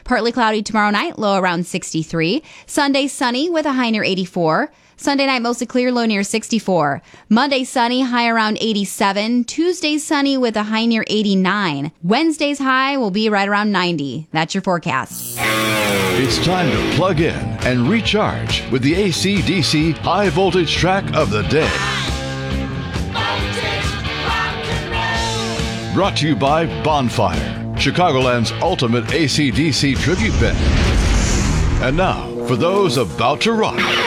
Partly cloudy tomorrow night, low around 63. Sunday, sunny with a high near 84. Sunday night, mostly clear, low near 64. Monday, sunny, high around 87. Tuesday, sunny with a high near 89. Wednesday's high will be right around 90. That's your forecast. It's time to plug in and recharge with the AC/DC high voltage track of the day. Brought to you by Bonfire, Chicagoland's ultimate AC/DC tribute band. And now, for those about to rock.